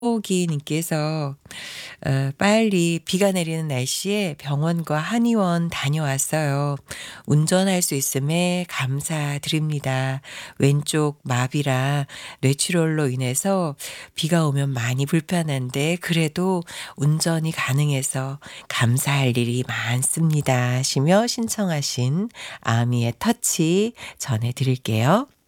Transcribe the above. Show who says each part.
Speaker 1: 호기 님께서 빨리 비가 내리는 날씨에 병원과 한의원 다녀왔어요. 운전할 수 있음에 감사드립니다. 왼쪽 마비라 뇌출혈로 인해서 비가 오면 많이 불편한데 그래도 운전이 가능해서 감사할 일이 많습니다 하시며 신청하신 아미의 터치 전해 드릴게요.